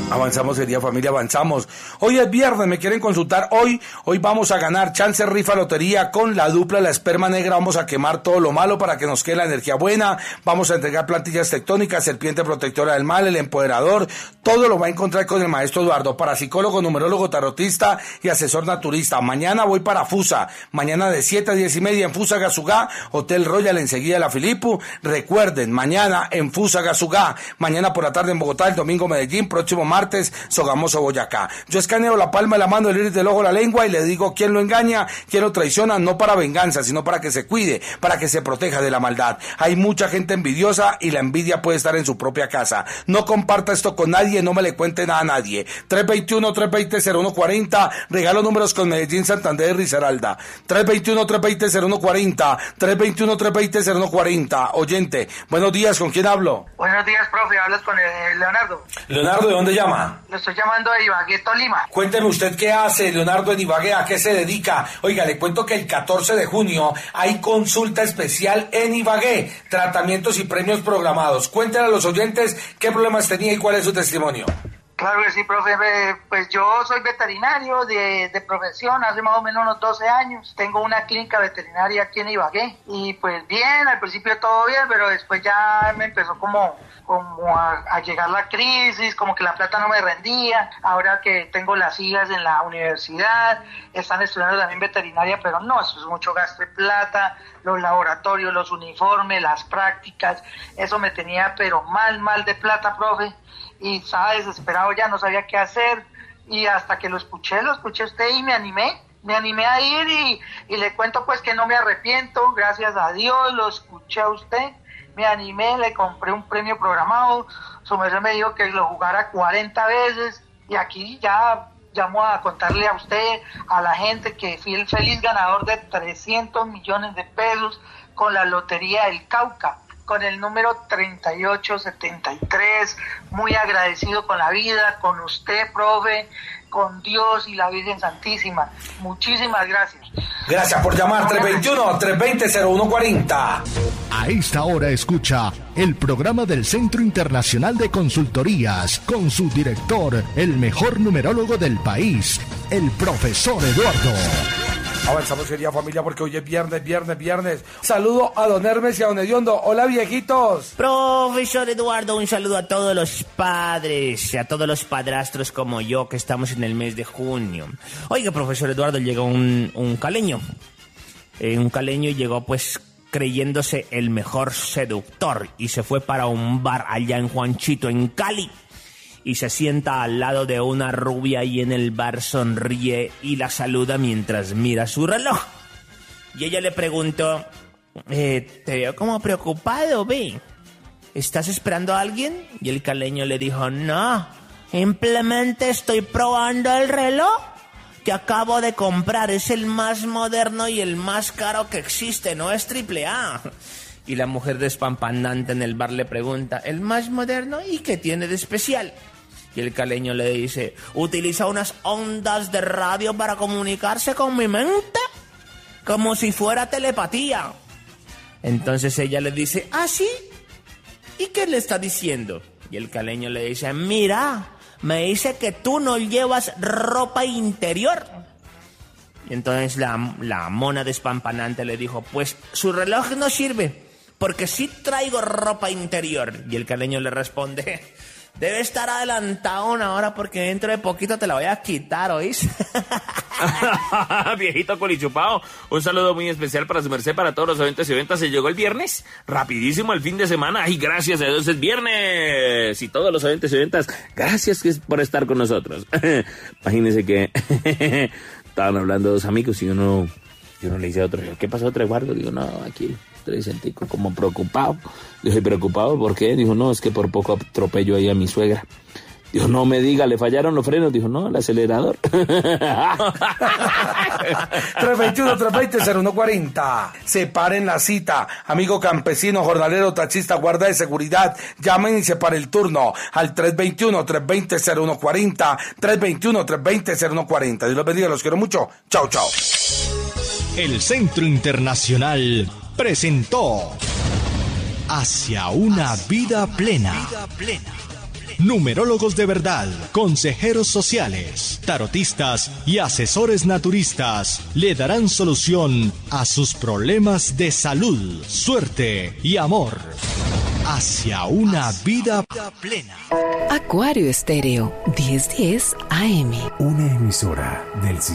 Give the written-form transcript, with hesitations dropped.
Avanzamos, sería familia, avanzamos. Hoy es viernes, me quieren consultar hoy vamos a ganar Chance Rifa Lotería con la dupla La Esperma Negra. Vamos a quemar todo lo malo para que nos quede la energía buena. Vamos a entregar plantillas tectónicas, serpiente protectora del mal, el empoderador. Todo lo va a encontrar con el maestro Eduardo, parapsicólogo, numerólogo, tarotista y asesor naturista. Mañana voy para Fusa, mañana de 7 a 10:30 en Fusa Gasugá, Hotel Royal enseguida de la Filipu. Recuerden, mañana en Fusa Gasugá, mañana por la tarde en Bogotá, el domingo Medellín, próximo martes Sogamoso, Boyacá. Yo escaneo la palma de la mano, el iris del ojo, la lengua y le digo quién lo engaña, quién lo traiciona, no para venganza, sino para que se cuide, para que se proteja de la maldad. Hay mucha gente envidiosa y la envidia puede estar en su propia casa. No comparta esto con nadie, no me le cuente nada a nadie. 321-320-0140, regalo números con Medellín, Santander y Risaralda. 321-320-0140, 321-320-0140. Oyente, buenos días, ¿con quién hablo? Buenos días, profe, hablas con Leonardo. Leonardo, ¿de dónde llama? Lo estoy llamando de Ibagué, Tolima. Cuénteme usted qué hace, Leonardo, en Ibagué, ¿a qué se dedica? Oiga, le cuento que el 14 de junio hay consulta especial en Ibagué, tratamientos y premios programados. Cuéntenle a los oyentes qué problemas tenía y cuál es su testimonio. Claro que sí, profe. Pues yo soy veterinario de profesión, hace más o menos unos 12 años. Tengo una clínica veterinaria aquí en Ibagué. Y pues bien, al principio todo bien, pero después ya me empezó como a llegar la crisis, como que la plata no me rendía. Ahora que tengo las hijas en la universidad, están estudiando también veterinaria, pero no, eso es mucho gasto de plata, los laboratorios, los uniformes, las prácticas, eso me tenía pero mal de plata, profe. Y estaba desesperado, ya no sabía qué hacer, y hasta que lo escuché a usted y me animé a ir y le cuento pues que no me arrepiento, gracias a Dios, lo escuché a usted, me animé, le compré un premio programado, su merced me dijo que lo jugara 40 veces, y aquí ya llamo a contarle a usted, a la gente, que fui el feliz ganador de 300 millones de pesos con la Lotería del Cauca, con el número 3873, muy agradecido con la vida, con usted, profe, con Dios y la Virgen Santísima. Muchísimas gracias. Gracias por llamar, 321-320-0140. A esta hora escucha el programa del Centro Internacional de Consultorías con su director, el mejor numerólogo del país, el profesor Eduardo. Avanzamos, querida familia, porque hoy es viernes. Saludo a don Hermes y a don Hediondo. Hola, viejitos. Profesor Eduardo, un saludo a todos los padres, a todos los padrastros como yo, que estamos en el mes de junio. Oiga, profesor Eduardo, llegó un caleño. Un caleño llegó pues creyéndose el mejor seductor y se fue para un bar allá en Juanchito, en Cali. Y se sienta al lado de una rubia y en el bar sonríe y la saluda mientras mira su reloj. Y ella le preguntó, te veo como preocupado, ve. ¿Estás esperando a alguien? Y el caleño le dijo, no, simplemente estoy probando el reloj que acabo de comprar. Es el más moderno y el más caro que existe, no es AAA. Y la mujer despampanante en el bar le pregunta, ¿el más moderno y qué tiene de especial? Y el caleño le dice, utiliza unas ondas de radio para comunicarse con mi mente, como si fuera telepatía. Entonces ella le dice, ¿ah, sí? ¿Y qué le está diciendo? Y el caleño le dice, mira, me dice que tú no llevas ropa interior. Y entonces la mona despampanante le dijo, pues su reloj no sirve, porque sí traigo ropa interior. Y el caleño le responde, debe estar adelantado una hora porque dentro de poquito te la voy a quitar, ¿oís? Viejito colichupado, un saludo muy especial para su merced, para todos los oyentes y oyentas. Se llegó el viernes, rapidísimo el fin de semana, y gracias a Dios es viernes. Y todos los oyentes y oyentas, gracias por estar con nosotros. Imagínense que estaban hablando dos amigos y uno le dice a otro, ¿qué pasó, Eduardo? Digo, no, aquí estoy sentido como preocupado. Dije, ¿preocupado por qué? Dijo, no, es que por poco atropello ahí a mi suegra. Dijo, no me diga, ¿le fallaron los frenos? Dijo, no, el acelerador. 321-320-0140. Separen la cita. Amigo campesino, jornalero, taxista, guarda de seguridad. Llamen y separen el turno al 321-320-0140. 321-320-0140. Dios los bendiga, los quiero mucho. Chao, chao. El Centro Internacional presentó Hacia una vida plena. Numerólogos de verdad, consejeros sociales, tarotistas y asesores naturistas le darán solución a sus problemas de salud, suerte y amor. Hacia una vida plena. Acuario Estéreo, 1010 AM. Una emisora del